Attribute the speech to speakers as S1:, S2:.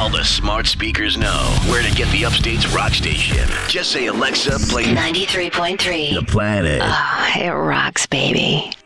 S1: All the smart speakers know where to get the Upstate's rock station. Just say, Alexa, play
S2: 93.3.
S1: The Planet.
S2: Oh, it rocks, baby.